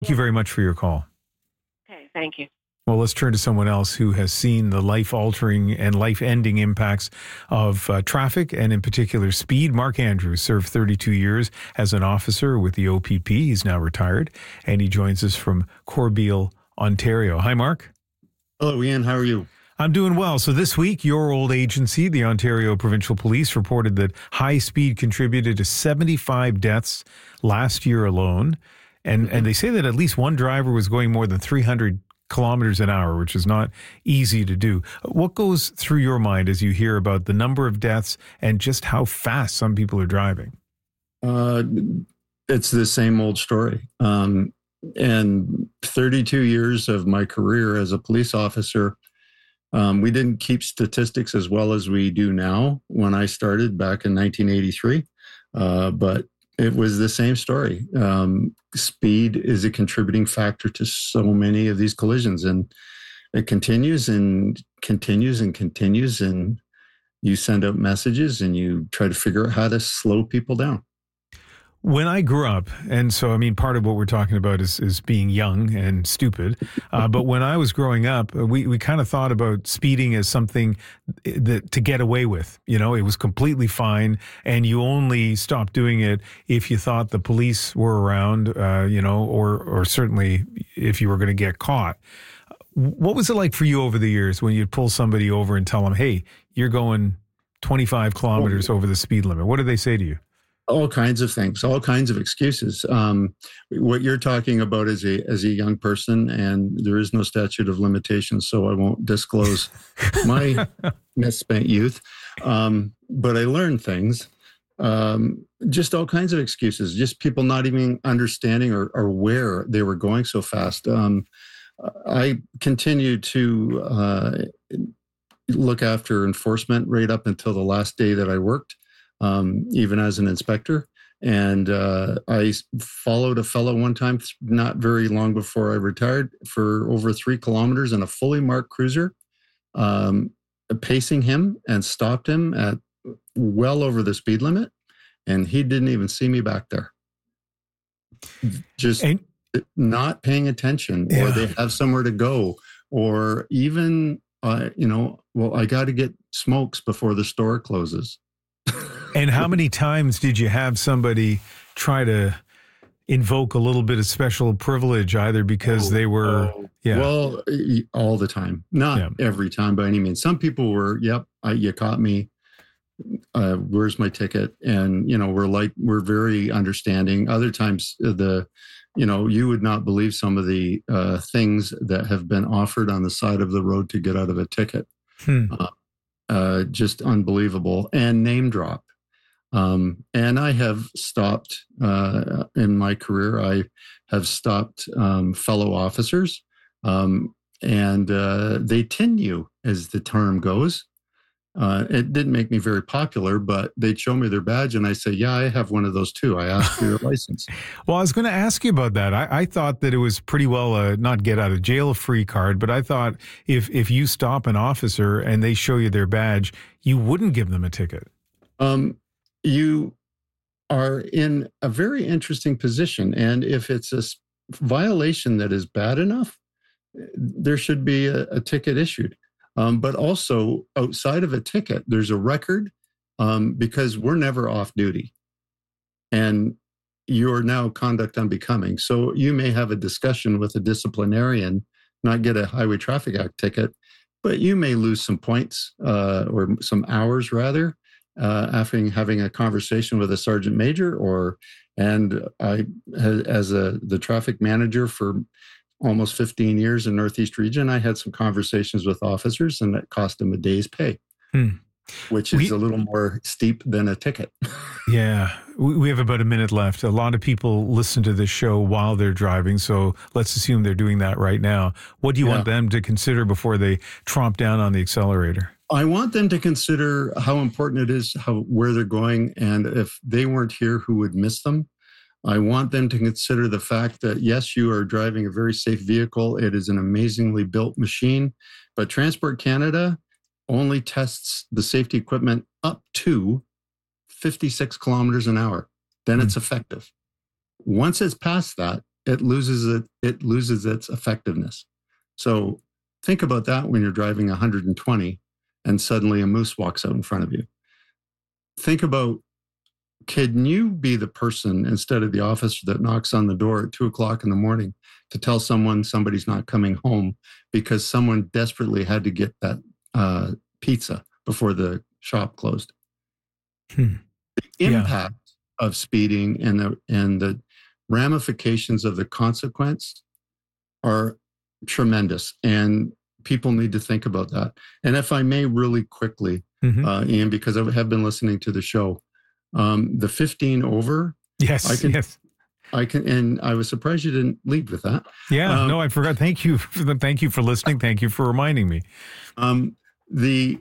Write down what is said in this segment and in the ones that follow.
Thank you very much for your call. Okay, thank you. Well, let's turn to someone else who has seen the life-altering and life-ending impacts of traffic and in particular speed. Mark Andrews served 32 years as an officer with the OPP. He's now retired, and he joins us from Corbeil, Ontario. Hi, Mark. Hello, Ian. How are you? I'm doing well. So this week, your old agency, the Ontario Provincial Police, reported that high speed contributed to 75 deaths last year alone. And they say that at least one driver was going more than 300 kilometers an hour, which is not easy to do. What goes through your mind as you hear about the number of deaths and just how fast some people are driving? It's the same old story. And 32 years of my career as a police officer, we didn't keep statistics as well as we do now when I started back in 1983. But it was the same story. Speed is a contributing factor to so many of these collisions, and it continues and continues and continues. And you send out messages and you try to figure out how to slow people down. When I grew up, and so, I mean, part of what we're talking about is being young and stupid. But when I was growing up, we kind of thought about speeding as something that to get away with. You know, it was completely fine. And you only stopped doing it if you thought the police were around, or certainly if you were going to get caught. What was it like for you over the years when you'd pull somebody over and tell them, hey, you're going 25 kilometers over the speed limit? What did they say to you? All kinds of things, all kinds of excuses. What you're talking about as a young person, and there is no statute of limitations, so I won't disclose my misspent youth. But I learned things, just all kinds of excuses, just people not even understanding or where they were going so fast. I continued to look after enforcement right up until the last day that I worked. Even as an inspector. And I followed a fellow one time, not very long before I retired, for over 3 kilometers in a fully marked cruiser, pacing him, and stopped him at well over the speed limit. And he didn't even see me back there. Just not paying attention, or they have somewhere to go, or even, I got to get smokes before the store closes. And how many times did you have somebody try to invoke a little bit of special privilege, either because they were... Well, all the time. Not every time by any means. Some people were, you caught me. Where's my ticket? And, we're very understanding. Other times, you would not believe some of the things that have been offered on the side of the road to get out of a ticket. Just unbelievable. And name drop. And I have stopped in my career. I have stopped fellow officers, and they tin you, as the term goes. It didn't make me very popular, but they'd show me their badge, and I say, "Yeah, I have one of those too." I asked for your license. Well, I was going to ask you about that. I thought that it was pretty well not get out of jail free card, but I thought if you stop an officer and they show you their badge, you wouldn't give them a ticket. You are in a very interesting position. And if it's a violation that is bad enough, there should be a ticket issued. But also outside of a ticket, there's a record, because we're never off duty. And you're now conduct unbecoming. So you may have a discussion with a disciplinarian, not get a Highway Traffic Act ticket, but you may lose some points or some hours rather. After having a conversation with a sergeant major, and I, as the traffic manager for almost 15 years in Northeast Region, I had some conversations with officers, and that cost them a day's pay, which is a little more steep than a ticket. Yeah, we have about a minute left. A lot of people listen to this show while they're driving, so let's assume they're doing that right now. What do you want them to consider before they tromp down on the accelerator? I want them to consider how important it is, where they're going, and if they weren't here, who would miss them. I want them to consider the fact that, yes, you are driving a very safe vehicle. It is an amazingly built machine, but Transport Canada only tests the safety equipment up to 56 kilometers an hour. Then it's effective. Once it's past that, it loses its effectiveness. So think about that when you're driving 120 and suddenly a moose walks out in front of you. Think about, can you be the person instead of the officer that knocks on the door at 2:00 in the morning to tell someone somebody's not coming home because someone desperately had to get that pizza before the shop closed? The impact of speeding and the ramifications of the consequence are tremendous, and people need to think about that. And if I may, really quickly, Ian, because I have been listening to the show, the 15 over. Yes, I can, and I was surprised you didn't lead with that. Yeah, no, I forgot. Thank you for listening. Thank you for reminding me. The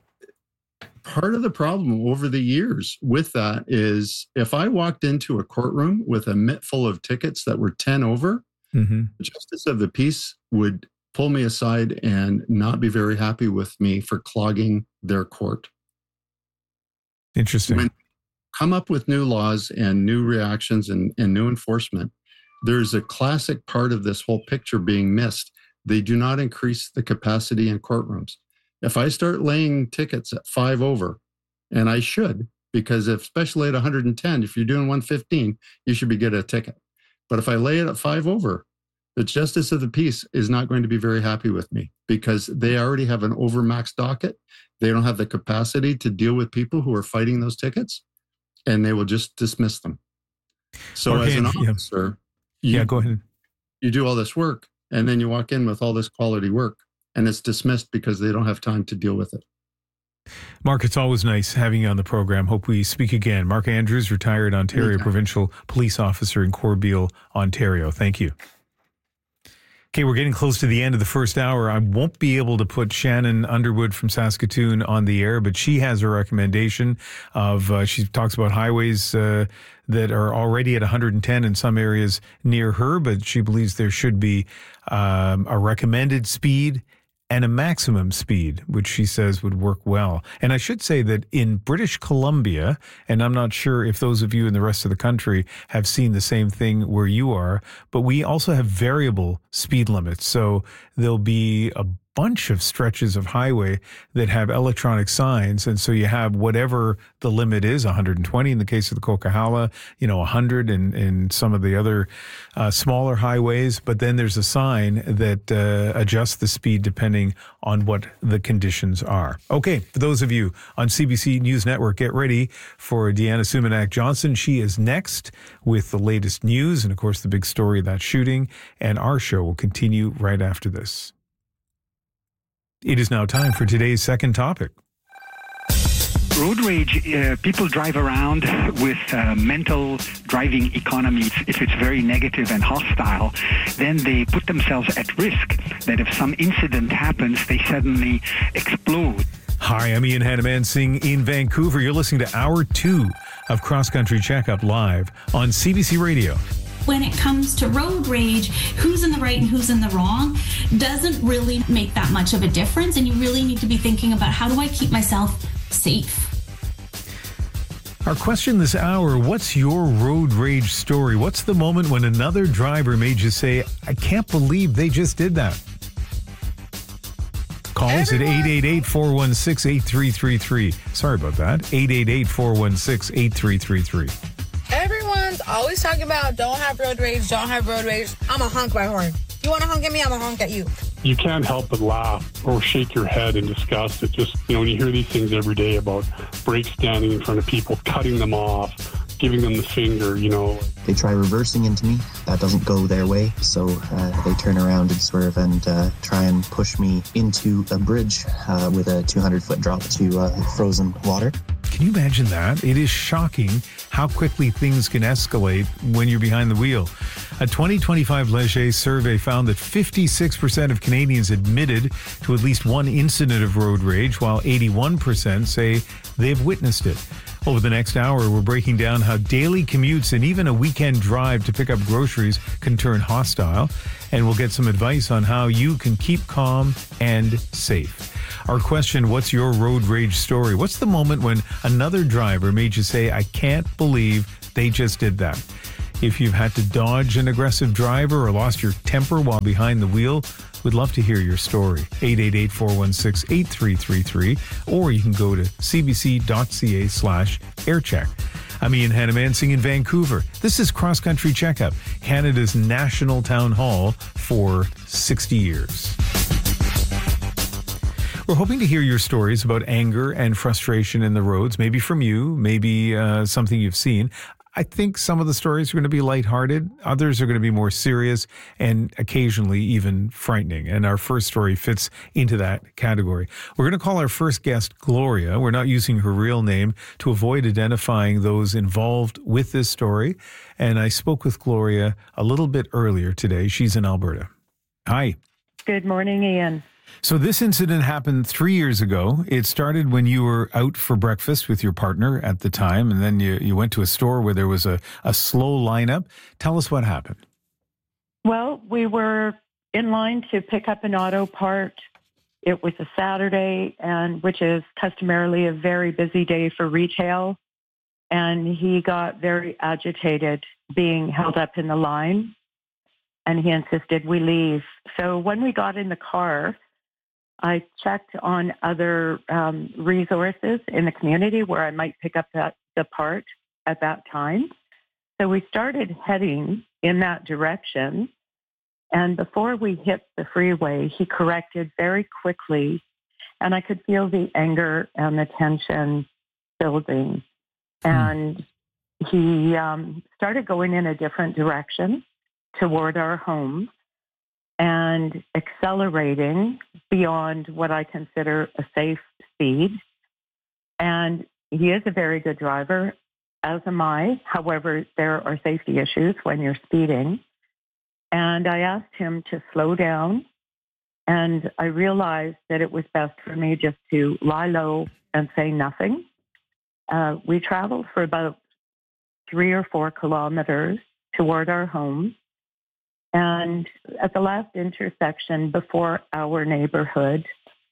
part of the problem over the years with that is if I walked into a courtroom with a mitt full of tickets that were 10 over, the justice of the peace would pull me aside and not be very happy with me for clogging their court. Interesting. When come up with new laws and new reactions and new enforcement, there's a classic part of this whole picture being missed. They do not increase the capacity in courtrooms. If I start laying tickets at 5 over, and I should, because especially at 110, if you're doing 115, you should be getting a ticket. But if I lay it at 5 over, the justice of the peace is not going to be very happy with me because they already have an overmaxed docket. They don't have the capacity to deal with people who are fighting those tickets, and they will just dismiss them. So as an officer, go ahead. You do all this work, and then you walk in with all this quality work, and it's dismissed because they don't have time to deal with it. Mark, it's always nice having you on the program. Hope we speak again. Mark Andrews, retired Ontario Provincial Police Officer in Corbeil, Ontario. Thank you. Okay, we're getting close to the end of the first hour. I won't be able to put Shannon Underwood from Saskatoon on the air, but she has a recommendation of, she talks about highways that are already at 110 in some areas near her, but she believes there should be a recommended speed and a maximum speed, which she says would work well. And I should say that in British Columbia, and I'm not sure if those of you in the rest of the country have seen the same thing where you are, but we also have variable speed limits. So there'll be a bunch of stretches of highway that have electronic signs. And so you have whatever the limit is, 120 in the case of the Coquihalla, 100 in some of the other smaller highways. But then there's a sign that adjusts the speed depending on what the conditions are. Okay, for those of you on CBC News Network, get ready for Deanna Sumanak-Johnson. She is next with the latest news and, of course, the big story of that shooting. And our show will continue right after this. It is now time for today's second topic. Road rage, people drive around with mental driving economy. If it's very negative and hostile, then they put themselves at risk that if some incident happens, they suddenly explode. Hi, I'm Ian Hanneman-Singh in Vancouver. You're listening to Hour 2 of Cross Country Checkup live on CBC Radio. When it comes to road rage, who's in the right and who's in the wrong doesn't really make that much of a difference. And you really need to be thinking about, how do I keep myself safe? Our question this hour, what's your road rage story? What's the moment when another driver made you say, I can't believe they just did that? Call us at 888-416-8333. Sorry about that. 888-416-8333. Everyone's always talking about don't have road rage, don't have road rage. I'm a honk my horn. You want to honk at me, I'm a honk at you. You can't help but laugh or shake your head in disgust. It just, when you hear these things every day about brakes standing in front of people, cutting them off, giving them the finger, They try reversing into me. That doesn't go their way. So they turn around and swerve and try and push me into a bridge with a 200-foot drop to frozen water. Can you imagine that? It is shocking how quickly things can escalate when you're behind the wheel. A 2025 Leger survey found that 56% of Canadians admitted to at least one incident of road rage, while 81% say they've witnessed it. Over the next hour, we're breaking down how daily commutes and even a weekend drive to pick up groceries can turn hostile. And we'll get some advice on how you can keep calm and safe. Our question, what's your road rage story? What's the moment when another driver made you say, I can't believe they just did that? If you've had to dodge an aggressive driver or lost your temper while behind the wheel, we'd love to hear your story. 888-416-8333, or you can go to cbc.ca/aircheck. I'm Ian Hannamansing in Vancouver. This is Cross Country Checkup, Canada's national town hall for 60 years. We're hoping to hear your stories about anger and frustration in the roads, maybe from you, maybe something you've seen. I think some of the stories are going to be lighthearted. Others are going to be more serious and occasionally even frightening. And our first story fits into that category. We're going to call our first guest Gloria. We're not using her real name to avoid identifying those involved with this story. And I spoke with Gloria a little bit earlier today. She's in Alberta. Hi. Good morning, Ian. So this incident happened 3 years ago. It started when you were out for breakfast with your partner at the time, and then you went to a store where there was a slow lineup. Tell us what happened. Well, we were in line to pick up an auto part. It was a Saturday, and which is customarily a very busy day for retail. And he got very agitated being held up in the line, and he insisted we leave. So when we got in the car, I checked on other resources in the community where I might pick up the part at that time. So we started heading in that direction. And before we hit the freeway, he corrected very quickly. And I could feel the anger and the tension building. And he started going in a different direction toward our home, and accelerating beyond what I consider a safe speed. And he is a very good driver, as am I. However, there are safety issues when you're speeding. And I asked him to slow down, and I realized that it was best for me just to lie low and say nothing. We traveled for about 3 or 4 kilometers toward our home. And at the last intersection before our neighborhood,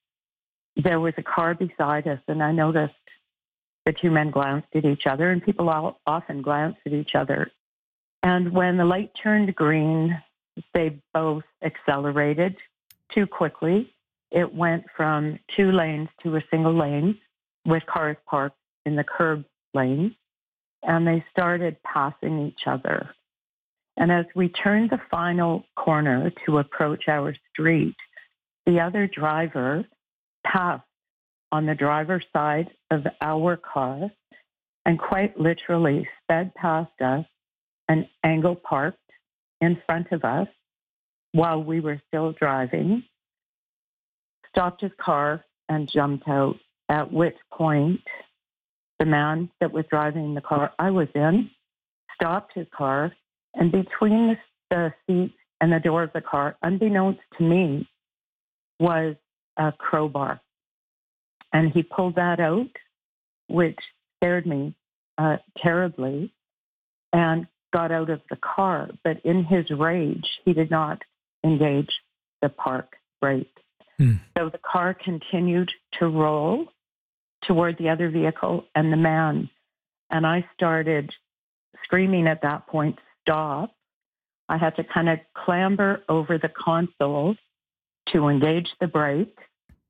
there was a car beside us, and I noticed the two men glanced at each other, and people often glance at each other. And when the light turned green, they both accelerated too quickly. It went from 2 lanes to a single lane with cars parked in the curb lane, and they started passing each other. And as we turned the final corner to approach our street, the other driver passed on the driver's side of our car and quite literally sped past us and angle parked in front of us while we were still driving, stopped his car and jumped out, at which point the man that was driving the car I was in stopped his car, and between the seat and the door of the car, unbeknownst to me, was a crowbar. And he pulled that out, which scared me terribly, and got out of the car. But in his rage, he did not engage the park brake. So the car continued to roll toward the other vehicle and the man. And I started screaming at that point, stop. I had to kind of clamber over the console to engage the brake,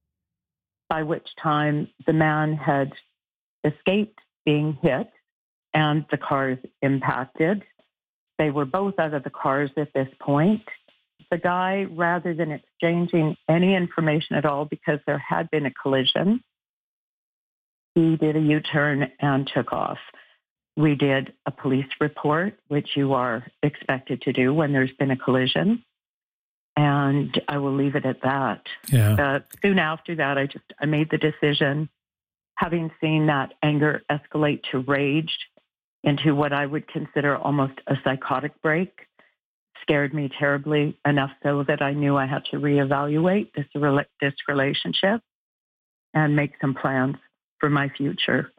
by which time the man had escaped being hit and the cars impacted. They were both out of the cars at this point. The guy, rather than exchanging any information at all because there had been a collision, he did a U-turn and took off. We did a police report, which you are expected to do when there's been a collision. And I will leave it at that. Yeah. Soon after that, I made the decision, having seen that anger escalate to rage into what I would consider almost a psychotic break, scared me terribly, enough so that I knew I had to reevaluate this relationship and make some plans for my future.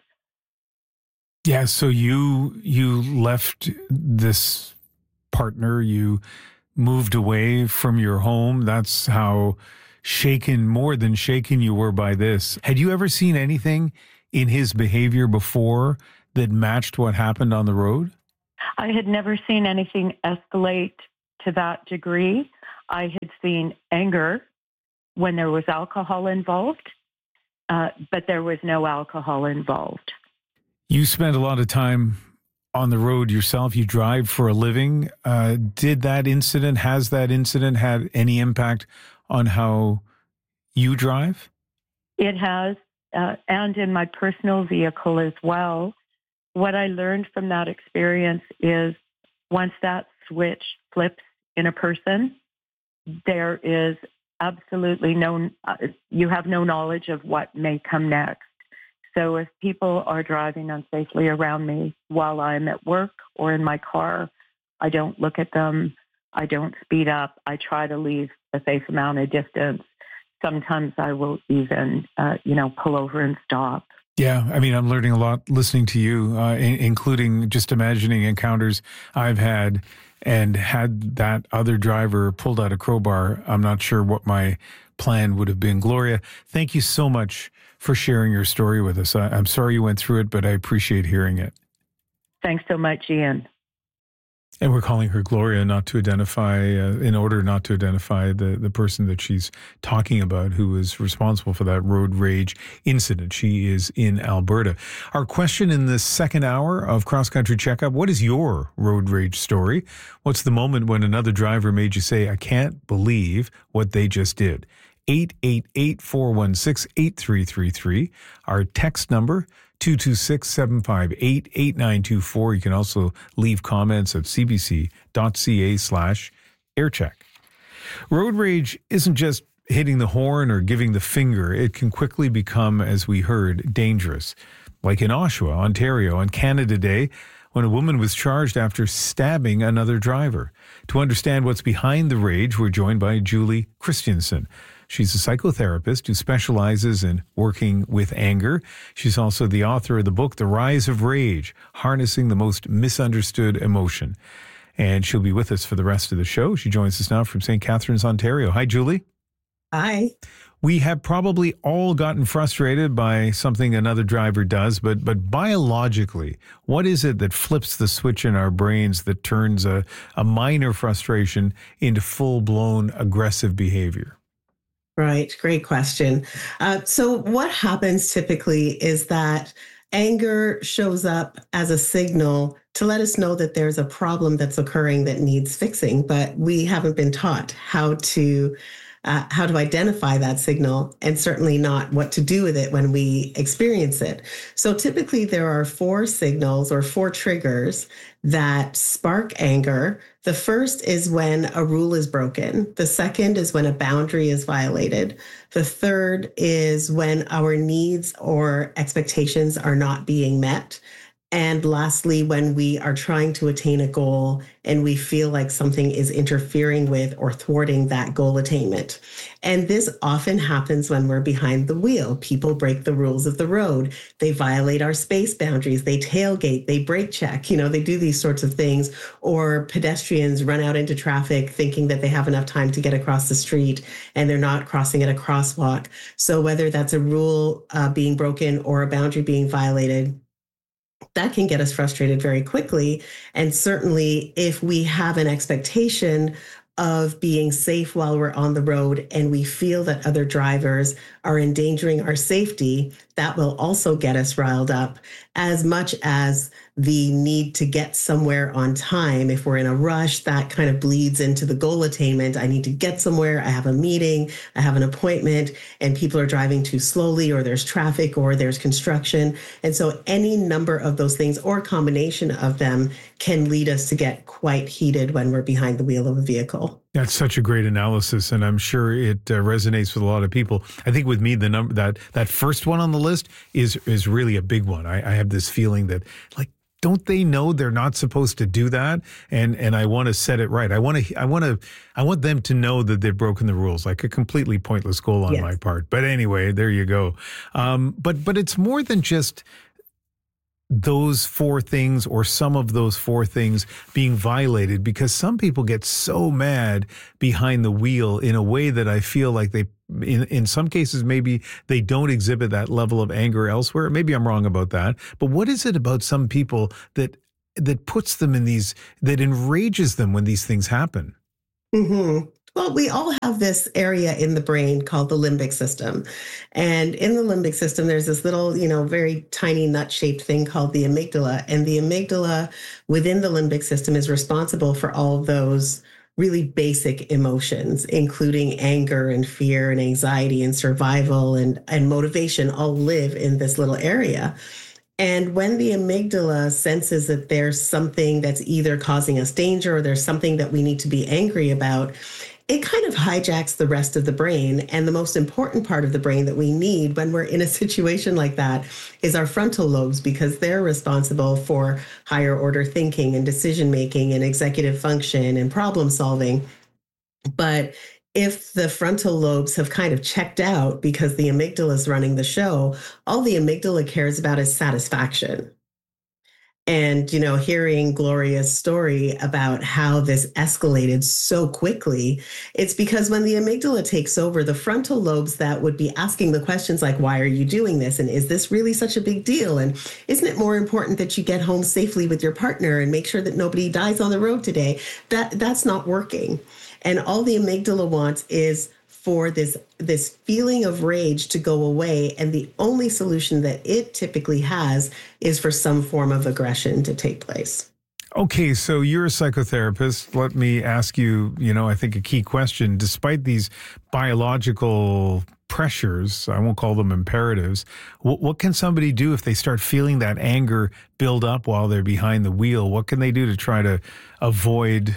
Yeah, so you left this partner, you moved away from your home. That's how more than shaken you were by this. Had you ever seen anything in his behavior before that matched what happened on the road? I had never seen anything escalate to that degree. I had seen anger when there was alcohol involved, but there was no alcohol involved. You spend a lot of time on the road yourself. You drive for a living. Has that incident had any impact on how you drive? It has, and in my personal vehicle as well. What I learned from that experience is once that switch flips in a person, there is absolutely you have no knowledge of what may come next. So if people are driving unsafely around me while I'm at work or in my car, I don't look at them. I don't speed up. I try to leave a safe amount of distance. Sometimes I will even, pull over and stop. Yeah, I mean, I'm learning a lot listening to you, including just imagining encounters I've had. And had that other driver pulled out a crowbar, I'm not sure what my plan would have been. Gloria, thank you so much for sharing your story with us. I'm sorry you went through it, but I appreciate hearing it. Thanks so much, Ian. And we're calling her Gloria not to identify, in order not to identify the person that she's talking about who is responsible for that road rage incident. She is in Alberta. Our question in the second hour of Cross Country Checkup, what is your road rage story? What's the moment when another driver made you say, I can't believe what they just did? 888-416-8333. Our text number, 226-758-8924. You can also leave comments at cbc.ca/aircheck. Road rage isn't just hitting the horn or giving the finger. It can quickly become, as we heard, dangerous. Like in Oshawa, Ontario, on Canada Day, when a woman was charged after stabbing another driver. To understand what's behind the rage, we're joined by Julie Christensen. She's a psychotherapist who specializes in working with anger. She's also the author of the book, The Rise of Rage, Harnessing the Most Misunderstood Emotion. And she'll be with us for the rest of the show. She joins us now from St. Catharines, Ontario. Hi, Julie. Hi. We have probably all gotten frustrated by something another driver does, but biologically, what is it that flips the switch in our brains that turns a minor frustration into full-blown aggressive behavior? Right. Great question. So what happens typically is that anger shows up as a signal to let us know that there's a problem that's occurring that needs fixing, but we haven't been taught how to identify that signal, and certainly not what to do with it when we experience it. So typically there are 4 signals or 4 triggers that spark anger. The first is when a rule is broken. The second is when a boundary is violated. The third is when our needs or expectations are not being met. And lastly, when we are trying to attain a goal and we feel like something is interfering with or thwarting that goal attainment. And this often happens when we're behind the wheel. People break the rules of the road. They violate our space boundaries. They tailgate, they brake check, they do these sorts of things. Or pedestrians run out into traffic thinking that they have enough time to get across the street and they're not crossing at a crosswalk. So whether that's a rule being broken or a boundary being violated, that can get us frustrated very quickly. And certainly if we have an expectation of being safe while we're on the road and we feel that other drivers are endangering our safety, that will also get us riled up, as much as the need to get somewhere on time. If we're in a rush, that kind of bleeds into the goal attainment. I need to get somewhere. I have a meeting, I have an appointment, and people are driving too slowly, or there's traffic, or there's construction. And so any number of those things or a combination of them can lead us to get quite heated when we're behind the wheel of a vehicle. That's such a great analysis, and I'm sure it resonates with a lot of people. I think with me, the number that first one on the list is really a big one. I have this feeling that, like, don't they know they're not supposed to do that? And I want to set it right. I want them to know that they've broken the rules. Like a completely pointless goal on my part. But anyway, there you go. But it's more than just those 4 things or some of those 4 things being violated, because some people get so mad behind the wheel in a way that I feel like they, in some cases, maybe they don't exhibit that level of anger elsewhere. Maybe I'm wrong about that. But what is it about some people that that puts them in these, that enrages them when these things happen? Mm-hmm. Well, we all have this area in the brain called the limbic system. And in the limbic system, there's this little, very tiny nut-shaped thing called the amygdala. And the amygdala within the limbic system is responsible for all of those really basic emotions, including anger and fear and anxiety and survival and motivation, all live in this little area. And when the amygdala senses that there's something that's either causing us danger or there's something that we need to be angry about, it kind of hijacks the rest of the brain. And the most important part of the brain that we need when we're in a situation like that is our frontal lobes, because they're responsible for higher order thinking and decision making and executive function and problem solving. But if the frontal lobes have kind of checked out because the amygdala is running the show, all the amygdala cares about is satisfaction. And, hearing Gloria's story about how this escalated so quickly, it's because when the amygdala takes over, the frontal lobes that would be asking the questions like, why are you doing this? And is this really such a big deal? And isn't it more important that you get home safely with your partner and make sure that nobody dies on the road today? That's not working. And all the amygdala wants is for this feeling of rage to go away. And the only solution that it typically has is for some form of aggression to take place. Okay, so you're a psychotherapist. Let me ask you, I think a key question. Despite these biological pressures, I won't call them imperatives, what can somebody do if they start feeling that anger build up while they're behind the wheel? What can they do to try to avoid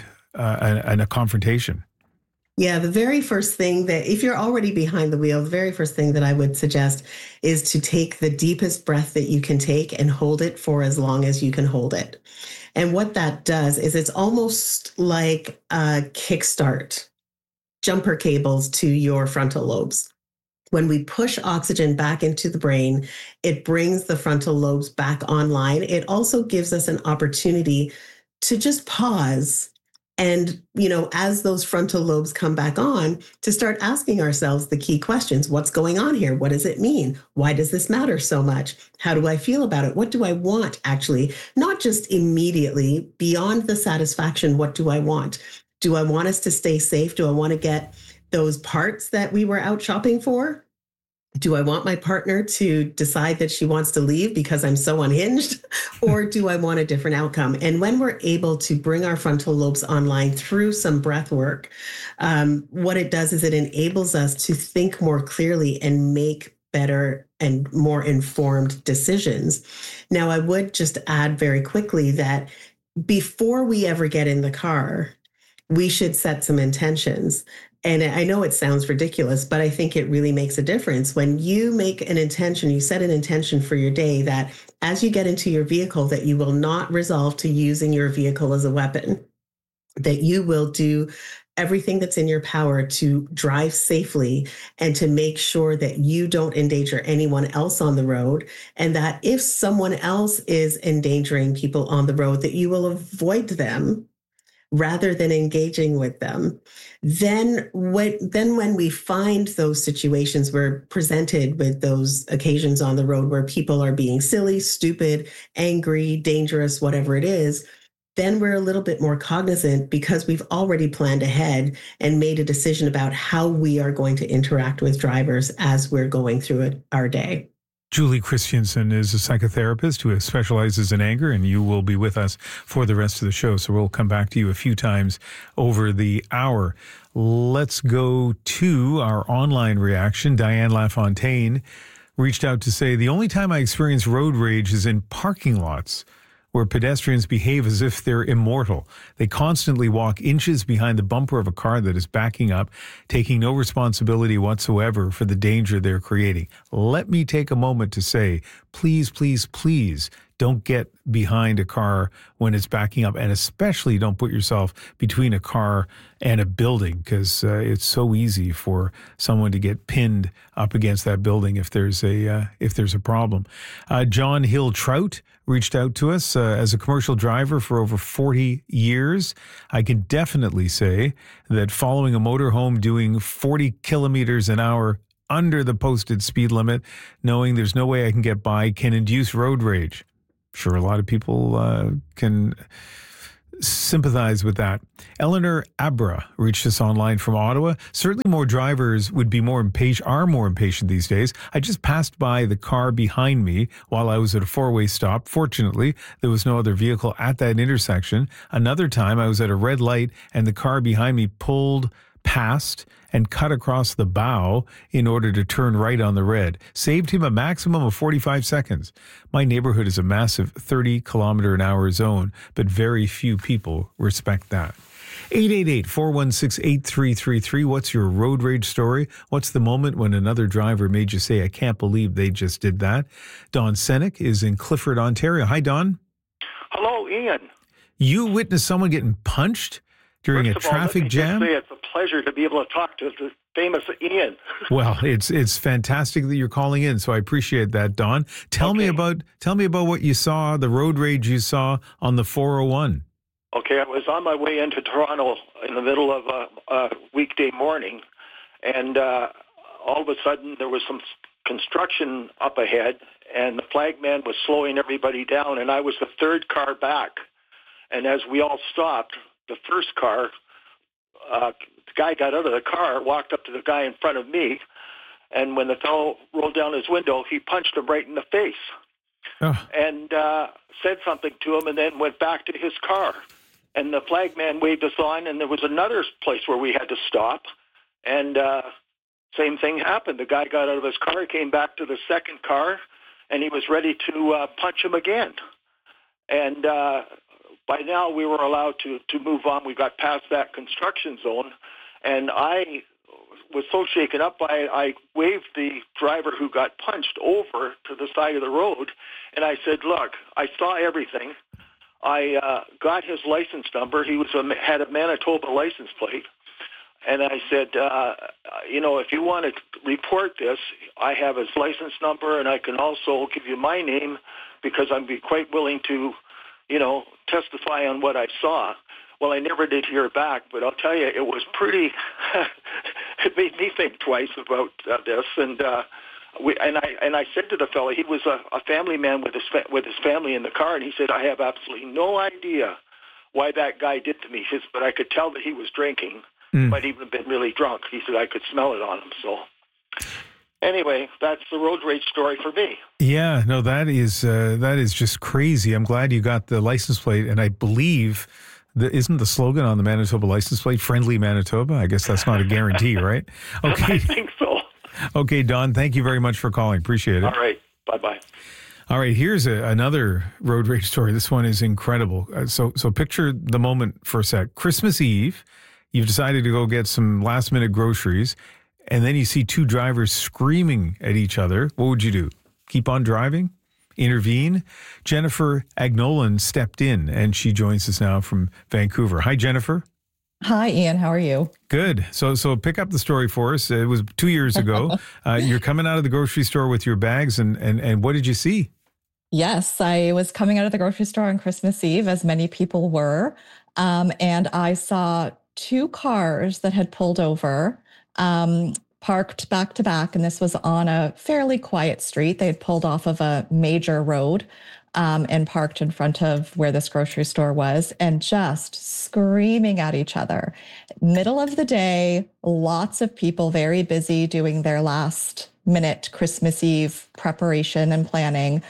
a confrontation? Yeah, the very first thing that, if you're already behind the wheel, the very first thing that I would suggest is to take the deepest breath that you can take and hold it for as long as you can hold it. And what that does is it's almost like a kickstart, jumper cables to your frontal lobes. When we push oxygen back into the brain, it brings the frontal lobes back online. It also gives us an opportunity to just pause. And, as those frontal lobes come back on, to start asking ourselves the key questions. What's going on here? What does it mean? Why does this matter so much? How do I feel about it? What do I want, actually? Not just immediately, beyond the satisfaction, what do I want? Do I want us to stay safe? Do I want to get those parts that we were out shopping for? Do I want my partner to decide that she wants to leave because I'm so unhinged? Or do I want a different outcome? And when we're able to bring our frontal lobes online through some breath work, what it does is it enables us to think more clearly and make better and more informed decisions. Now, I would just add very quickly that before we ever get in the car, we should set some intentions. And I know it sounds ridiculous, but I think it really makes a difference. When you make an intention, you set an intention for your day that as you get into your vehicle, that you will not resolve to using your vehicle as a weapon, that you will do everything that's in your power to drive safely and to make sure that you don't endanger anyone else on the road. And that if someone else is endangering people on the road, that you will avoid them rather than engaging with them. Then when we find those situations, we're presented with those occasions on the road where people are being silly, stupid, angry, dangerous, whatever it is, then we're a little bit more cognizant because we've already planned ahead and made a decision about how we are going to interact with drivers as we're going through our day. Julie Christensen is a psychotherapist who specializes in anger, and you will be with us for the rest of the show. So we'll come back to you a few times over the hour. Let's go to our online reaction. Diane LaFontaine reached out to say, the only time I experience road rage is in parking lots where pedestrians behave as if they're immortal. They constantly walk inches behind the bumper of a car that is backing up, taking no responsibility whatsoever for the danger they're creating. Let me take a moment to say, please, please, please don't get behind a car when it's backing up, and especially don't put yourself between a car and a building, because it's so easy for someone to get pinned up against that building if there's a problem. John Hill Trout reached out to us as a commercial driver for over 40 years. I can definitely say that following a motorhome doing 40 kilometers an hour under the posted speed limit, knowing there's no way I can get by, can induce road rage. Sure, a lot of people can sympathize with that. Eleanor Abra reached us online from Ottawa. Certainly more drivers would be more impatient these days. I just passed by the car behind me while I was at a four-way stop. Fortunately, there was no other vehicle at that intersection. Another time I was at a red light and the car behind me pulled past and cut across the bow in order to turn right on the red. Saved him a maximum of 45 seconds. My neighborhood is a massive 30-kilometer-an-hour zone, but very few people respect that. 888-416-8333. What's your road rage story? What's the moment when another driver made you say, I can't believe they just did that? Don Senek is in Clifford, Ontario. Hi, Don. Hello, Ian. You witnessed someone getting punched during a traffic jam? Say it's a pleasure to be able to talk to the famous Ian. Well, it's fantastic that you're calling in, so I appreciate that, Don. Tell me about what you saw, the road rage you saw on the 401. Okay, I was on my way into Toronto in the middle of a weekday morning, and all of a sudden there was some construction up ahead, and the flagman was slowing everybody down, and I was the third car back. And as we all stopped, the first car, the guy got out of the car, walked up to the guy in front of me, and when the fellow rolled down his window, he punched him right in the face and said something to him and then went back to his car. And the flagman waved us on, and there was another place where we had to stop, and same thing happened. The guy got out of his car, came back to the second car, and he was ready to punch him again. And by now we were allowed to move on. We got past that construction zone, and I was so shaken up by it, I waved the driver who got punched over to the side of the road, and I said, look, I saw everything. I got his license number. He had a Manitoba license plate. And I said, if you want to report this, I have his license number, and I can also give you my name because I'd be quite willing to, testify on what I saw. Well, I never did hear back, but I'll tell you, it was pretty, it made me think twice about this. And I said to the fellow, he was a family man with his family in the car, and he said, I have absolutely no idea why that guy did to me. But I could tell that he was drinking. Might even have been really drunk. He said I could smell it on him. So anyway, that's the road rage story for me. Yeah, no, that is just crazy. I'm glad you got the license plate, and I believe isn't the slogan on the Manitoba license plate "Friendly Manitoba"? I guess that's not a guarantee, right? Okay, I think so. Okay, Don, thank you very much for calling. Appreciate it. All right, bye-bye. All right, here's another road rage story. This one is incredible. So picture the moment for a sec. Christmas Eve. You've decided to go get some last-minute groceries, and then you see two drivers screaming at each other. What would you do? Keep on driving? Intervene? Jennifer Agnolan stepped in, and she joins us now from Vancouver. Hi, Jennifer. Hi, Ian. How are you? Good. So pick up the story for us. It was 2 years ago. You're coming out of the grocery store with your bags, and what did you see? Yes, I was coming out of the grocery store on Christmas Eve, as many people were, and I saw two cars that had pulled over, parked back to back, and this was on a fairly quiet street. They had pulled off of a major road and parked in front of where this grocery store was, and just screaming at each other. Middle of the day, lots of people very busy doing their last minute Christmas Eve preparation and planning,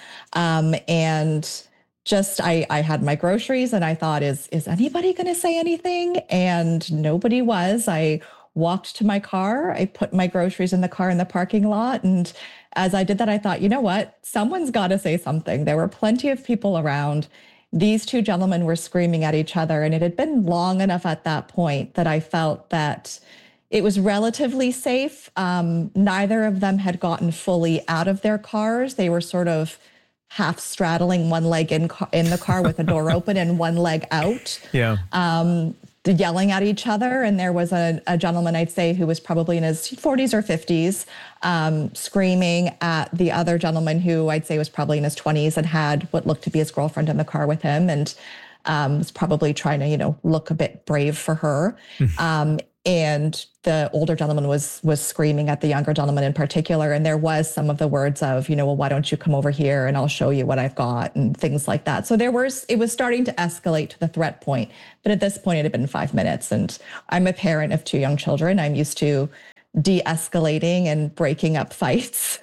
and just I had my groceries and I thought, is anybody going to say anything? And nobody was. I walked to my car. I put my groceries in the car in the parking lot. And as I did that, I thought, you know what? Someone's got to say something. There were plenty of people around. These two gentlemen were screaming at each other. And it had been long enough at that point that I felt that it was relatively safe. Neither of them had gotten fully out of their cars. They were sort of half straddling one leg in the car with the door open and one leg out. Yeah. Yelling at each other. And there was a gentleman, I'd say, who was probably in his 40s or 50s, screaming at the other gentleman who I'd say was probably in his 20s and had what looked to be his girlfriend in the car with him, and was probably trying to, look a bit brave for her. And the older gentleman was screaming at the younger gentleman in particular. And there was some of the words of, well, why don't you come over here and I'll show you what I've got and things like that. So it was starting to escalate to the threat point. But at this point, it had been 5 minutes. And I'm a parent of 2 young children. I'm used to de-escalating and breaking up fights.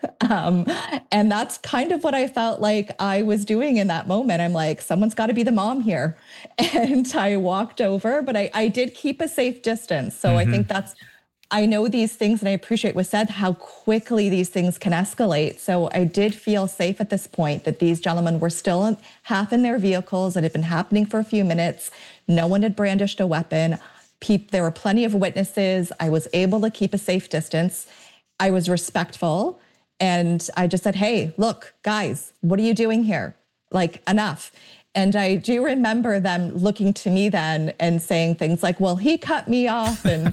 And that's kind of what I felt like I was doing in that moment. I'm like, someone's got to be the mom here. And I walked over, but I did keep a safe distance. So I think I know these things, and I appreciate what said, how quickly these things can escalate. So I did feel safe at this point that these gentlemen were still half in their vehicles. It had been happening for a few minutes. No one had brandished a weapon. There were plenty of witnesses. I was able to keep a safe distance. I was respectful. And I just said, hey, look, guys, what are you doing here? Like, enough. And I do remember them looking to me then and saying things like, well, he cut me off and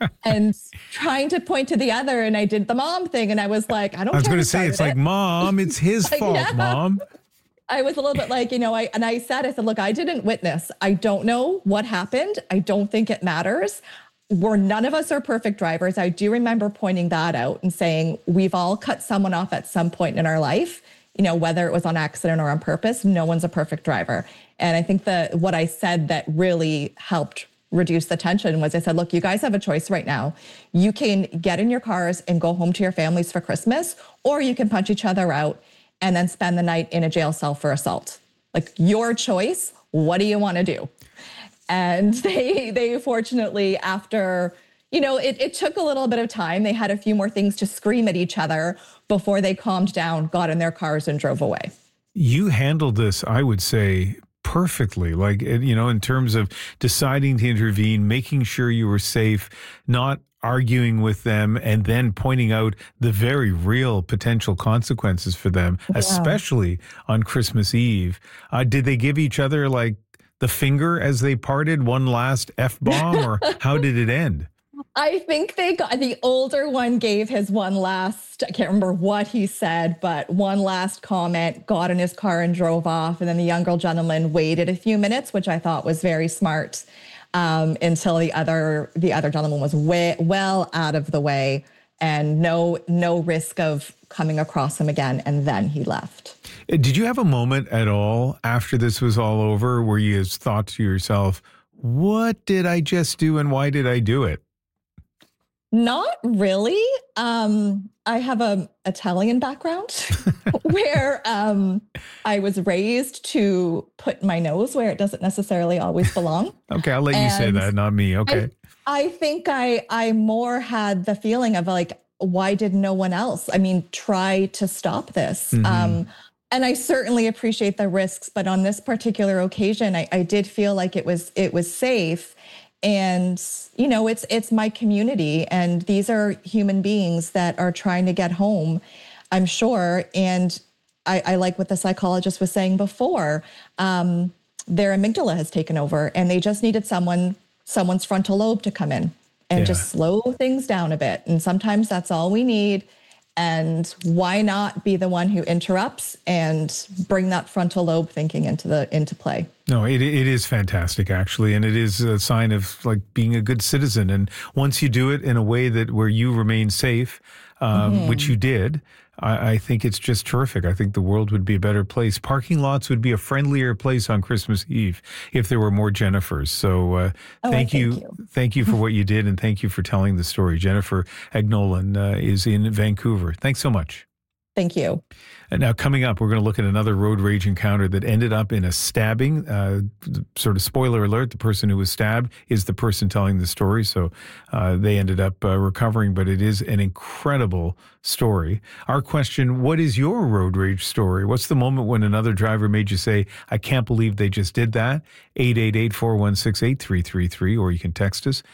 trying to point to the other. And I did the mom thing. And I was like, I was going to say, it's like, Mom, it's his fault, yeah. Mom. I was a little bit like, I said, look, I didn't witness. I don't know what happened. I don't think it matters. None of us are perfect drivers. I do remember pointing that out and saying, we've all cut someone off at some point in our life, whether it was on accident or on purpose. No one's a perfect driver. And I think what I said that really helped reduce the tension was I said, look, you guys have a choice right now. You can get in your cars and go home to your families for Christmas, or you can punch each other out and then spend the night in a jail cell for assault. Like, your choice. What do you want to do? And they fortunately, after, it took a little bit of time. They had a few more things to scream at each other before they calmed down, got in their cars and drove away. You handled this, I would say, perfectly, like, in terms of deciding to intervene, making sure you were safe, not arguing with them, and then pointing out the very real potential consequences for them, especially on Christmas Eve. Did they give each other like the finger as they parted, one last F-bomb, or how did it end? I think the older one gave his one last, I can't remember what he said, but one last comment, got in his car and drove off. And then the younger gentleman waited a few minutes, which I thought was very smart. Until the other gentleman was well out of the way and no risk of coming across him again. And then he left. Did you have a moment at all after this was all over where you thought to yourself, what did I just do and why did I do it? Not really. I have an Italian background where I was raised to put my nose where it doesn't necessarily always belong. Okay, I'll let you say that, not me. Okay. I think I more had the feeling of like, why did no one else? Try to stop this. Mm-hmm. And I certainly appreciate the risks, but on this particular occasion, I did feel like it was safe. And, it's my community, and these are human beings that are trying to get home, I'm sure. And I like what the psychologist was saying before. Their amygdala has taken over, and they just needed someone's frontal lobe to come in and just slow things down a bit. And sometimes that's all we need. And why not be the one who interrupts and bring that frontal lobe thinking into play? No, it is fantastic, actually. And it is a sign of like being a good citizen. And once you do it in a way where you remain safe, which you did, I think it's just terrific. I think the world would be a better place. Parking lots would be a friendlier place on Christmas Eve if there were more Jennifers. So thank you. Thank you for what you did, and thank you for telling the story. Jennifer Agnolan is in Vancouver. Thanks so much. Thank you. And now coming up, we're going to look at another road rage encounter that ended up in a stabbing. Sort of spoiler alert, the person who was stabbed is the person telling the story. So they ended up recovering, but it is an incredible story. Our question, what is your road rage story? What's the moment when another driver made you say, I can't believe they just did that? 888-416-8333, or you can text us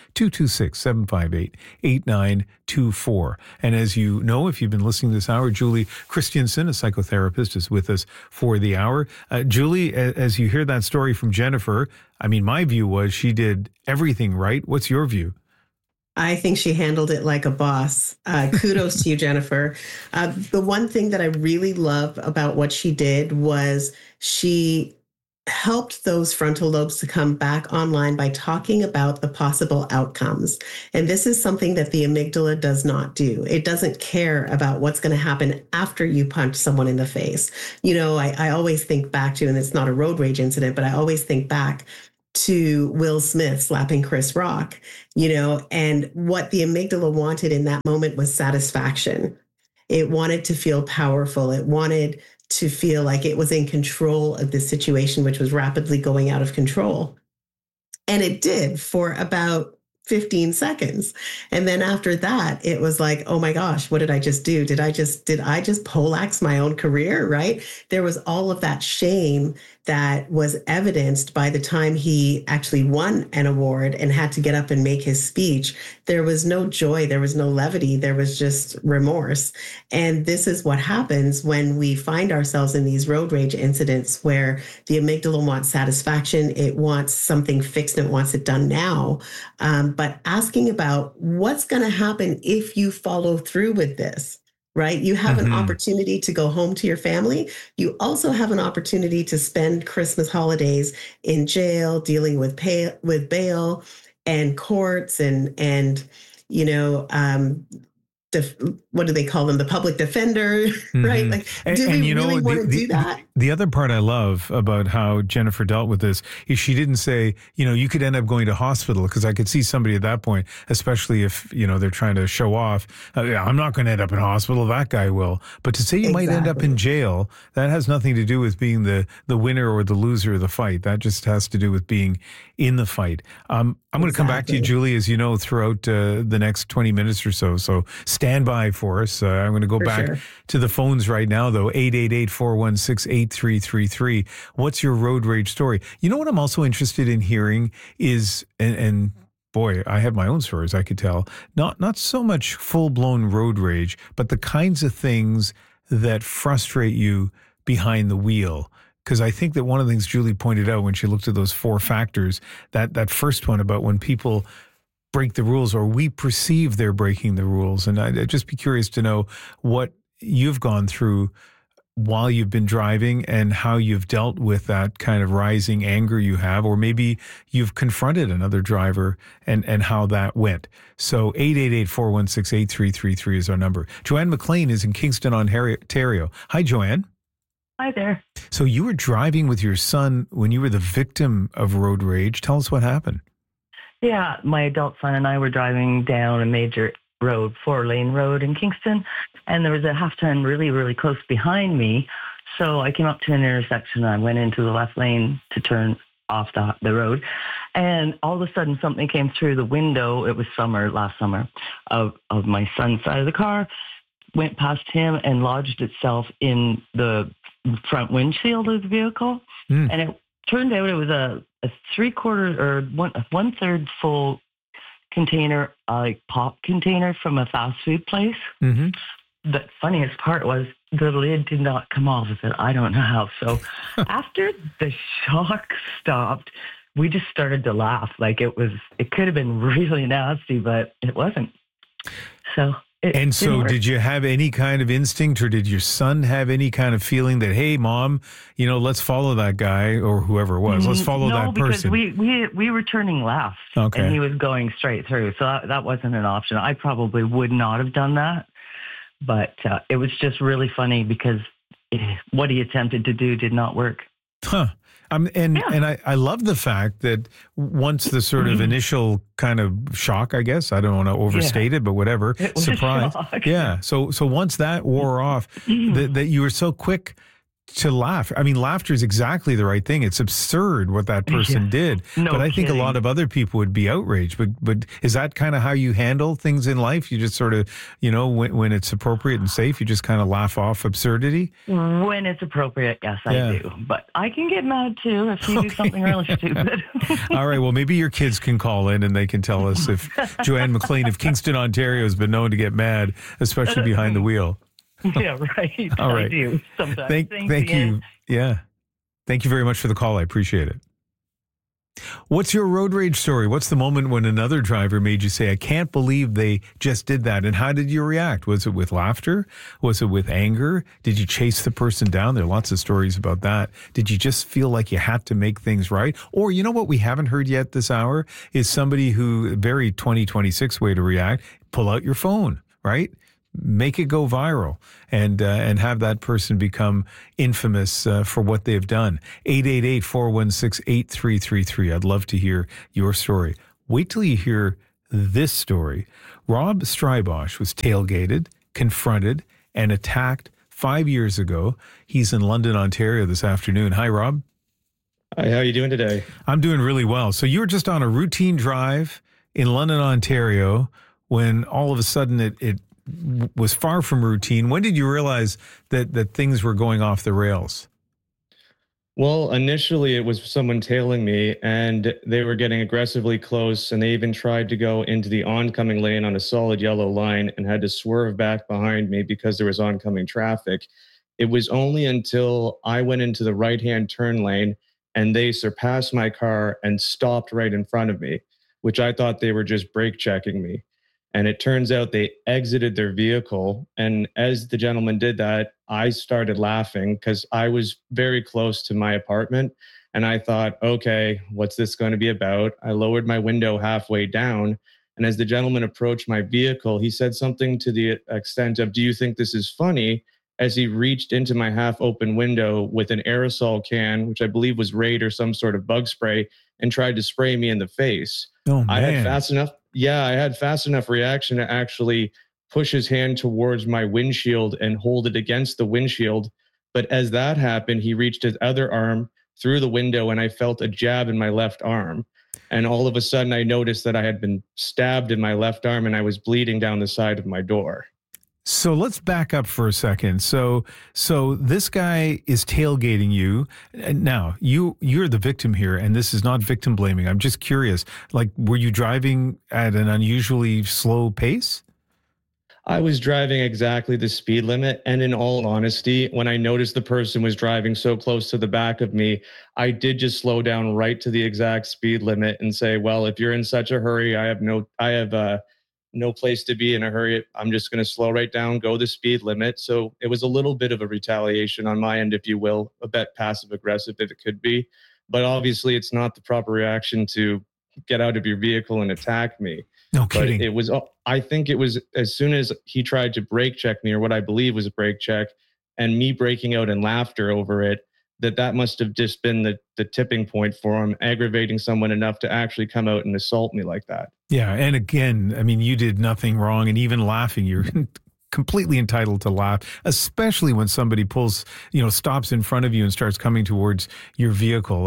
226-758-8924. And as you know, if you've been listening this hour, Julie Christensen, a psychotherapist, is with us for the hour. Julie, as you hear that story from Jennifer, my view was she did everything right. What's your view? I think she handled it like a boss. Kudos to you, Jennifer. The one thing that I really love about what she did was she helped those frontal lobes to come back online by talking about the possible outcomes. And this is something that the amygdala does not do. It doesn't care about what's going to happen after you punch someone in the face. You know, I always think back to, and it's not a road rage incident, but I always think back to Will Smith slapping Chris Rock, you know, and what the amygdala wanted in that moment was satisfaction. It wanted to feel powerful. It wanted to feel like it was in control of this situation, which was rapidly going out of control. And it did for about 15 seconds. And then after that, it was like, oh my gosh, what did I just do? Did I just poleaxe my own career, right? There was all of that shame that was evidenced by the time he actually won an award and had to get up and make his speech. There was no joy, there was no levity, there was just remorse. And this is what happens when we find ourselves in these road rage incidents where the amygdala wants satisfaction, it wants something fixed, and it wants it done now. But asking about what's going to happen if you follow through with this, right? You have an opportunity to go home to your family. You also have an opportunity to spend Christmas holidays in jail, dealing with bail and courts and you know, what do they call them? The public defender, right? Like, do we really want to do that? The other part I love about how Jennifer dealt with this is she didn't say, you know, you could end up going to hospital, because I could see somebody at that point, especially if, you know, they're trying to show off, I'm not going to end up in hospital, that guy will. But to say you might end up in jail, that has nothing to do with being the winner or the loser of the fight. That just has to do with being in the fight. I'm going to come back to you, Julie, as you know, throughout the next 20 minutes or so. So stand by for us. I'm going to go back to the phones right now, though. 888-416-8333. What's your road rage story? You know what I'm also interested in hearing is, and boy, I have my own stories, I could tell. Not so much full-blown road rage, but the kinds of things that frustrate you behind the wheel. Because I think that one of the things Julie pointed out when she looked at those 4 factors, that first one about when people break the rules or we perceive they're breaking the rules. And I'd just be curious to know what you've gone through while you've been driving and how you've dealt with that kind of rising anger you have, or maybe you've confronted another driver and how that went. So 888-416-8333 is our number. Joanne McLean is in Kingston, Ontario. Hi, Joanne. Hi there. So you were driving with your son when you were the victim of road rage. Tell us what happened. Yeah, my adult son and I were driving down a major road, 4-lane road in Kingston, and there was a half ton really, really close behind me. So I came up to an intersection and I went into the left lane to turn off the road. And all of a sudden something came through the window. It was last summer, of my son's side of the car, went past him and lodged itself in the front windshield of the vehicle. And it turned out it was a 3/4 or 1/3 full container, like pop container from a fast food place. The funniest part was the lid did not come off of it. I don't know how. So after the shock stopped, we just started to laugh. Like it could have been really nasty, but it wasn't. So. Did you have any kind of instinct, or did your son have any kind of feeling that, hey, Mom, you know, let's follow that guy or whoever it was. Let's follow that person. No, because we were turning left, and he was going straight through. So that wasn't an option. I probably would not have done that. But it was just really funny because what he attempted to do did not work. Huh. And I love the fact that once the sort of initial kind of shock, I guess, I don't want to overstate it, but whatever, surprise. Yeah. So once that wore off, that you were so quick to laugh. I mean, laughter is exactly the right thing. It's absurd what that person did. But I think a lot of other people would be outraged. But is that kind of how you handle things in life? You just sort of, you know, when it's appropriate and safe, you just kind of laugh off absurdity? When it's appropriate, yes, I do. But I can get mad too if you do something really stupid. All right. Well, maybe your kids can call in and they can tell us if Joanne McLean of Kingston, Ontario has been known to get mad, especially behind the wheel. Yeah, right. All right. I do sometimes. Thank you. Yeah. Thank you very much for the call. I appreciate it. What's your road rage story? What's the moment when another driver made you say, I can't believe they just did that? And how did you react? Was it with laughter? Was it with anger? Did you chase the person down? There are lots of stories about that. Did you just feel like you had to make things right? Or, you know what we haven't heard yet this hour is somebody who, very 2026 way to react, pull out your phone, right? Make it go viral and have that person become infamous for what they've done. 888-416-8333. I'd love to hear your story. Wait till you hear this story. Rob Strybosch was tailgated, confronted, and attacked 5 years ago. He's in London, Ontario this afternoon. Hi, Rob. Hi, how are you doing today? I'm doing really well. So you were just on a routine drive in London, Ontario, when all of a sudden it was far from routine. When did you realize that things were going off the rails? Well, initially it was someone tailing me and they were getting aggressively close, and they even tried to go into the oncoming lane on a solid yellow line and had to swerve back behind me because there was oncoming traffic. It was only until I went into the right-hand turn lane and they surpassed my car and stopped right in front of me, which I thought they were just brake checking me. And it turns out they exited their vehicle. And as the gentleman did that, I started laughing because I was very close to my apartment. And I thought, okay, what's this going to be about? I lowered my window halfway down. And as the gentleman approached my vehicle, he said something to the extent of, do you think this is funny? As he reached into my half open window with an aerosol can, which I believe was Raid or some sort of bug spray, and tried to spray me in the face. Oh, man. I had fast enough reaction to actually push his hand towards my windshield and hold it against the windshield. But as that happened, he reached his other arm through the window and I felt a jab in my left arm. And all of a sudden I noticed that I had been stabbed in my left arm and I was bleeding down the side of my door. So let's back up for a second. So this guy is tailgating you. Now, you're the victim here, and this is not victim blaming. I'm just curious. Like, were you driving at an unusually slow pace? I was driving exactly the speed limit. And in all honesty, when I noticed the person was driving so close to the back of me, I did just slow down right to the exact speed limit and say, well, if you're in such a hurry, I have no place to be in a hurry. I'm just going to slow right down, go the speed limit. So it was a little bit of a retaliation on my end, if you will, a bit passive aggressive if it could be. But obviously it's not the proper reaction to get out of your vehicle and attack me. No kidding. But I think it was as soon as he tried to brake check me, or what I believe was a brake check, and me breaking out in laughter over it, that must have just been the tipping point for him, aggravating someone enough to actually come out and assault me like that. Yeah. And again, I mean, you did nothing wrong, and even laughing, you're completely entitled to laugh, especially when somebody stops in front of you and starts coming towards your vehicle.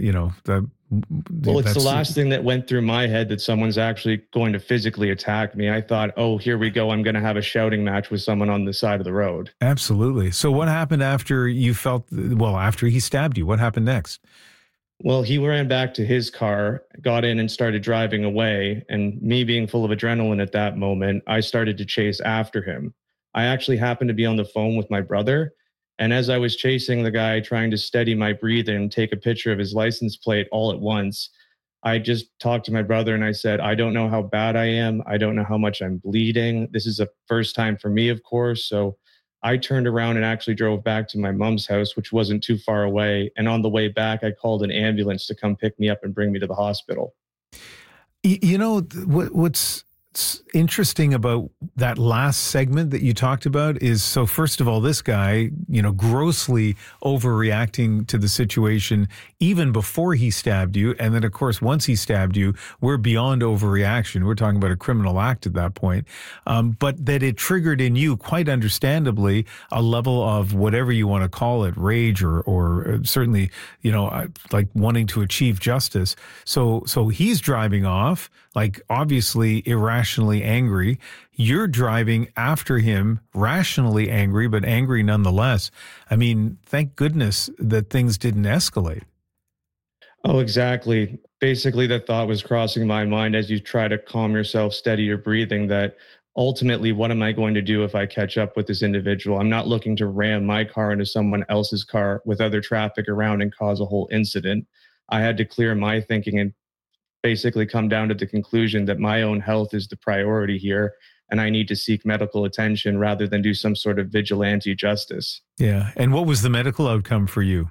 Well, it's the last thing that went through my head, that someone's actually going to physically attack me. I thought, oh, here we go. I'm going to have a shouting match with someone on the side of the road. Absolutely. So what happened after after he stabbed you? What happened next? Well, he ran back to his car, got in and started driving away. And me being full of adrenaline at that moment, I started to chase after him. I actually happened to be on the phone with my brother. And as I was chasing the guy, trying to steady my breathing and take a picture of his license plate all at once, I just talked to my brother and I said, I don't know how bad I am. I don't know how much I'm bleeding. This is a first time for me, of course. So I turned around and actually drove back to my mom's house, which wasn't too far away. And on the way back, I called an ambulance to come pick me up and bring me to the hospital. You know, what's interesting about that last segment that you talked about is, so first of all, this guy, grossly overreacting to the situation even before he stabbed you. And then, of course, once he stabbed you, we're beyond overreaction. We're talking about a criminal act at that point. But that it triggered in you, quite understandably, a level of whatever you want to call it, rage or certainly, like wanting to achieve justice. So he's driving off, like obviously irrationally angry. You're driving after him, rationally angry, but angry nonetheless. I mean, thank goodness that things didn't escalate. Oh, exactly. Basically, the thought was crossing my mind as you try to calm yourself, steady your breathing, that ultimately, what am I going to do if I catch up with this individual? I'm not looking to ram my car into someone else's car with other traffic around and cause a whole incident. I had to clear my thinking and basically come down to the conclusion that my own health is the priority here, and I need to seek medical attention rather than do some sort of vigilante justice. Yeah. And what was the medical outcome for you?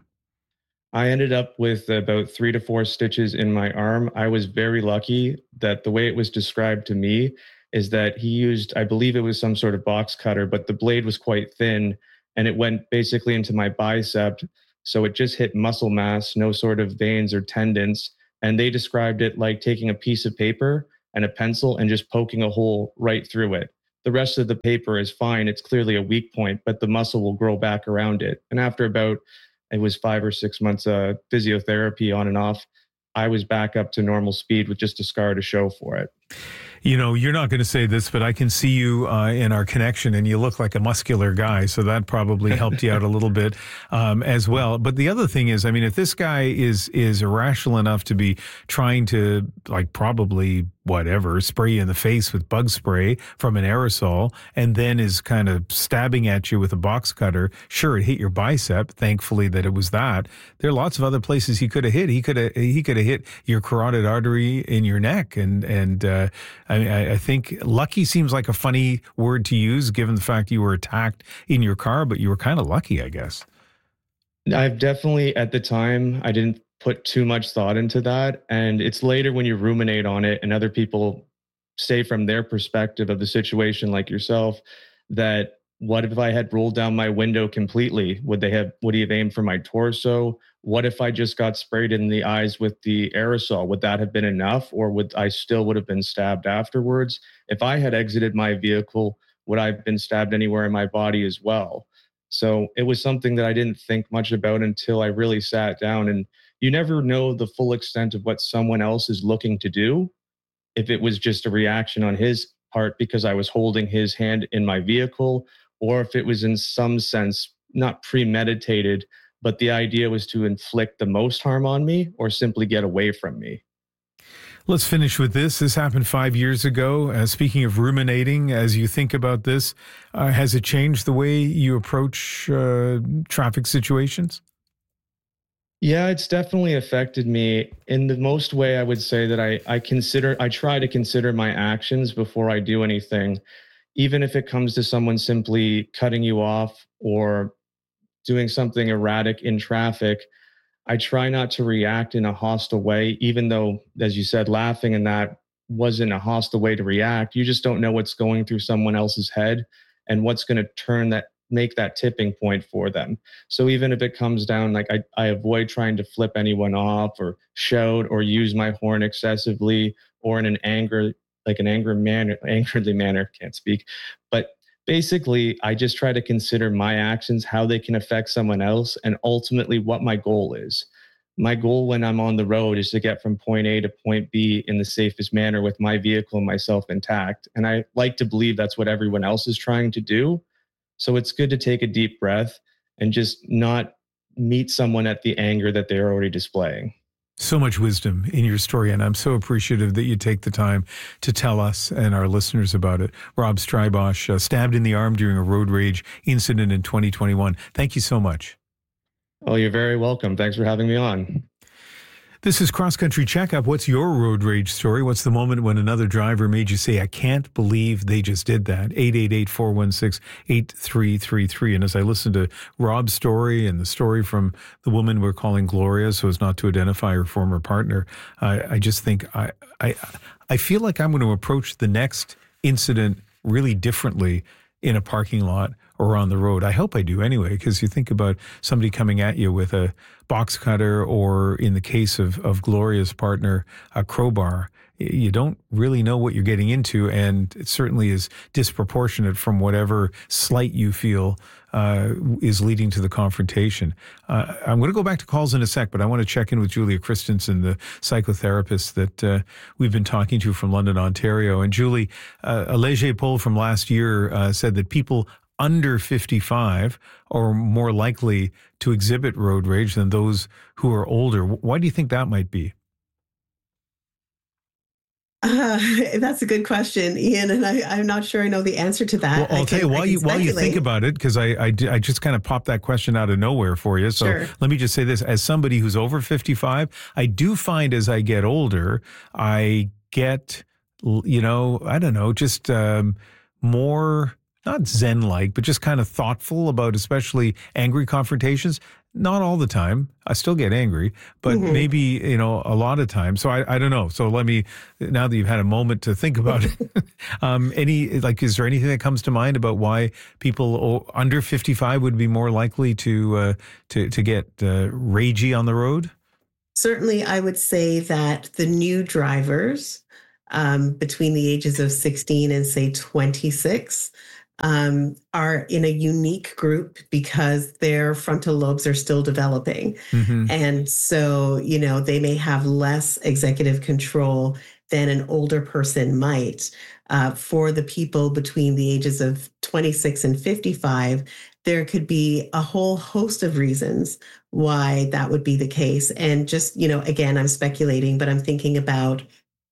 I ended up with about 3 to 4 stitches in my arm. I was very lucky that the way it was described to me is that he used, I believe it was some sort of box cutter, but the blade was quite thin and it went basically into my bicep. So it just hit muscle mass, no sort of veins or tendons. And they described it like taking a piece of paper and a pencil and just poking a hole right through it. The rest of the paper is fine. It's clearly a weak point, but the muscle will grow back around it. And after about, it was 5 or 6 months of physiotherapy on and off, I was back up to normal speed with just a scar to show for it. You know, you're not going to say this, but I can see you in our connection, and you look like a muscular guy, so that probably helped you out a little bit as well. But the other thing is, I mean, if this guy is irrational enough to be trying to, like, probably whatever, spray you in the face with bug spray from an aerosol, and then is kind of stabbing at you with a box cutter, sure, it hit your bicep, thankfully that it was that. There are lots of other places he could have hit. He could have hit your carotid artery in your neck, and I think lucky seems like a funny word to use given the fact you were attacked in your car, but you were kind of lucky, I guess. I've definitely, at the time, I didn't put too much thought into that. And it's later when you ruminate on it and other people say from their perspective of the situation, like yourself, that what if I had rolled down my window completely? Would he have aimed for my torso? What if I just got sprayed in the eyes with the aerosol? Would that have been enough? Or would I still would have been stabbed afterwards? If I had exited my vehicle, would I have been stabbed anywhere in my body as well? So it was something that I didn't think much about until I really sat down. And you never know the full extent of what someone else is looking to do. If it was just a reaction on his part because I was holding his hand in my vehicle, or if it was in some sense not premeditated, but the idea was to inflict the most harm on me or simply get away from me. Let's finish with this. This happened 5 years ago. Speaking of ruminating, as you think about this, has it changed the way you approach traffic situations? Yeah, it's definitely affected me. In the most way, I would say that I try to consider my actions before I do anything, even if it comes to someone simply cutting you off or doing something erratic in traffic. I try not to react in a hostile way, even though, as you said, laughing and that wasn't a hostile way to react. You just don't know what's going through someone else's head and what's going to make that tipping point for them. So even if it comes down, like I avoid trying to flip anyone off or shout or use my horn excessively or in an angry manner, can't speak. But basically, I just try to consider my actions, how they can affect someone else, and ultimately what my goal is. My goal when I'm on the road is to get from point A to point B in the safest manner with my vehicle and myself intact. And I like to believe that's what everyone else is trying to do. So it's good to take a deep breath and just not meet someone at the anger that they're already displaying. So much wisdom in your story, and I'm so appreciative that you take the time to tell us and our listeners about it. Rob Strybosch, stabbed in the arm during a road rage incident in 2021. Thank you so much. Oh, you're very welcome. Thanks for having me on. This is Cross Country Checkup. What's your road rage story? What's the moment when another driver made you say, I can't believe they just did that? 888-416-8333. And as I listened to Rob's story and the story from the woman we're calling Gloria, so as not to identify her former partner, I just think I feel like I'm going to approach the next incident really differently in a parking lot or on the road. I hope I do anyway, because you think about somebody coming at you with a box cutter or, in the case of Gloria's partner, a crowbar. You don't really know what you're getting into, and it certainly is disproportionate from whatever slight you feel is leading to the confrontation. I'm going to go back to calls in a sec, but I want to check in with Julia Christensen, the psychotherapist that we've been talking to from London, Ontario. And Julie, a Leger poll from last year said that people under 55 are more likely to exhibit road rage than those who are older. Why do you think that might be? That's a good question, Ian, and I'm not sure I know the answer to that. Well, I'll tell you while you think about it, because I just kind of popped that question out of nowhere for you. So Sure. let me just say this: as somebody who's over 55, I do find as I get older, I get, I don't know, just more. Not Zen-like, but just kind of thoughtful about especially angry confrontations. Not all the time. I still get angry, but maybe, a lot of times. So I don't know. So let me, now that you've had a moment to think about it, is there anything that comes to mind about why people under 55 would be more likely to get ragey on the road? Certainly, I would say that the new drivers between the ages of 16 and say 26 are in a unique group because their frontal lobes are still developing. And so, they may have less executive control than an older person might. For the people between the ages of 26 and 55, there could be a whole host of reasons why that would be the case. And just, again, I'm speculating, but I'm thinking about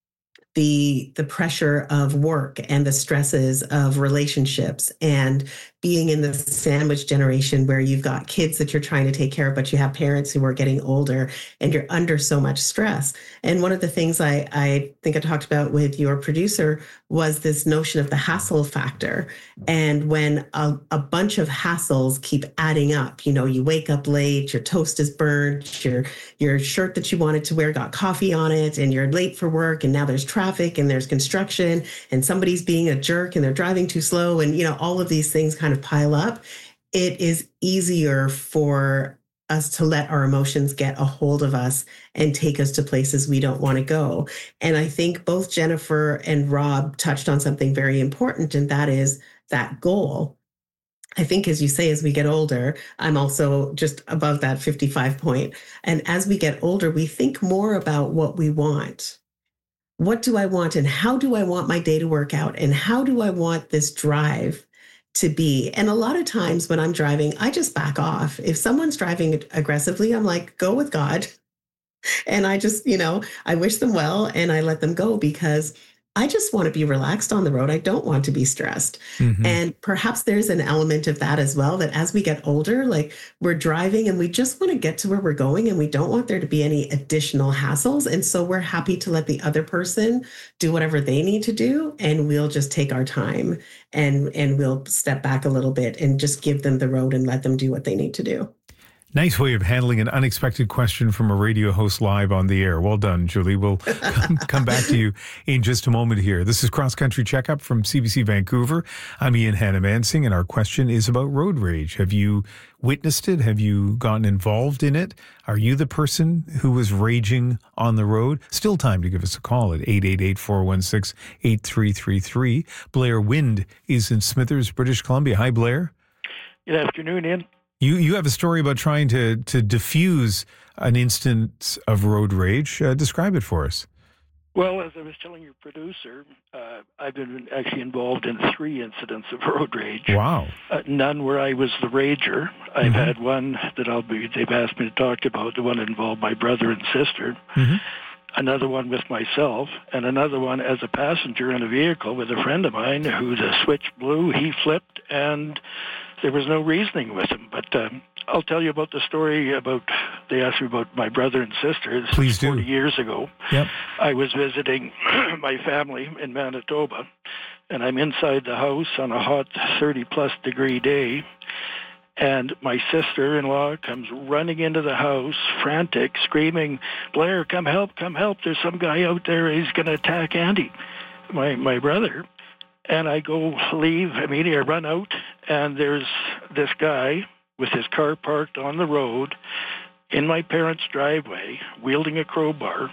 the pressure of work and the stresses of relationships and being in the sandwich generation where you've got kids that you're trying to take care of, but you have parents who are getting older and you're under so much stress. And one of the things I think I talked about with your producer was this notion of the hassle factor. And when a bunch of hassles keep adding up, you wake up late, your toast is burnt, your shirt that you wanted to wear got coffee on it, and you're late for work, and now there's traffic and there's construction and somebody's being a jerk and they're driving too slow, and all of these things kind of pile up. It is easier for us to let our emotions get a hold of us and take us to places we don't want to go. And I think both Jennifer and Rob touched on something very important, and that is that goal. I think, as you say, as we get older, I'm also just above that 55 point. And as we get older, we think more about what we want. What do I want, and how do I want my day to work out, and how do I want this drive to be? And a lot of times when I'm driving, I just back off. If someone's driving aggressively, I'm like, go with God. And I just, I wish them well and I let them go because I just want to be relaxed on the road. I don't want to be stressed. And perhaps there's an element of that as well, that as we get older, like we're driving and we just want to get to where we're going and we don't want there to be any additional hassles. And so we're happy to let the other person do whatever they need to do. And we'll just take our time and we'll step back a little bit and just give them the road and let them do what they need to do. Nice way of handling an unexpected question from a radio host live on the air. Well done, Julie. We'll come back to you in just a moment here. This is Cross Country Checkup from CBC Vancouver. I'm Ian Hannah-Mansing, and our question is about road rage. Have you witnessed it? Have you gotten involved in it? Are you the person who was raging on the road? Still time to give us a call at 888-416-8333. Blair Wind is in Smithers, British Columbia. Hi, Blair. Good afternoon, Ian. You have a story about trying to diffuse an instance of road rage. Describe it for us. Well, as I was telling your producer, I've been actually involved in 3 incidents of road rage. Wow. None where I was the rager. I've had one that they've asked me to talk about, the one that involved my brother and sister. Another one with myself, and another one as a passenger in a vehicle with a friend of mine who the switch blew, he flipped, and there was no reasoning with him. But I'll tell you about the story about, they asked me about my brother and sister. This Please was 40 years ago. Yep. I was visiting my family in Manitoba, and I'm inside the house on a hot 30-plus degree day, and my sister-in-law comes running into the house, frantic, screaming, "Blair, come help, come help. There's some guy out there. He's going to attack Andy," my brother. And I go leave immediately. I run out, and there's this guy with his car parked on the road in my parents' driveway, wielding a crowbar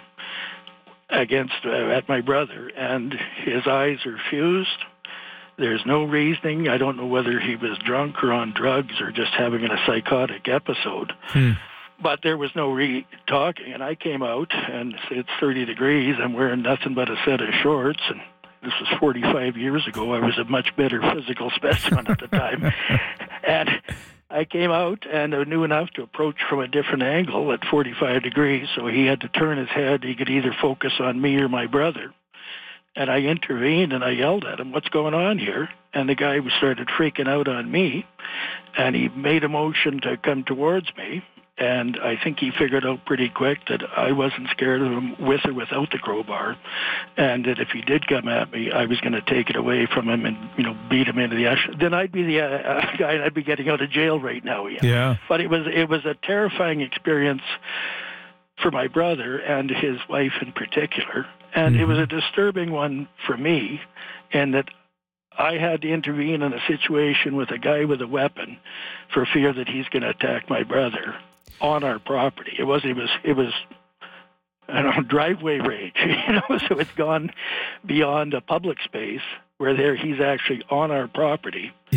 at my brother, and his eyes are fused. There's no reasoning. I don't know whether he was drunk or on drugs or just having a psychotic episode. But there was no talking, and I came out, and it's 30 degrees. I'm wearing nothing but a set of shorts, and this was 45 years ago. I was a much better physical specimen at the time. And I came out, and I knew enough to approach from a different angle at 45 degrees, so he had to turn his head. He could either focus on me or my brother. And I intervened and I yelled at him, "What's going on here?" And the guy started freaking out on me, and he made a motion to come towards me. And I think he figured out pretty quick that I wasn't scared of him with or without the crowbar, and that if he did come at me, I was going to take it away from him and, beat him into the ash. Then I'd be the guy, and I'd be getting out of jail right now. Yeah. But it was a terrifying experience for my brother and his wife in particular, and it was a disturbing one for me, in that I had to intervene in a situation with a guy with a weapon for fear that he's going to attack my brother on our property. It was I don't know, driveway rage, so it's gone beyond a public space where he's actually on our property.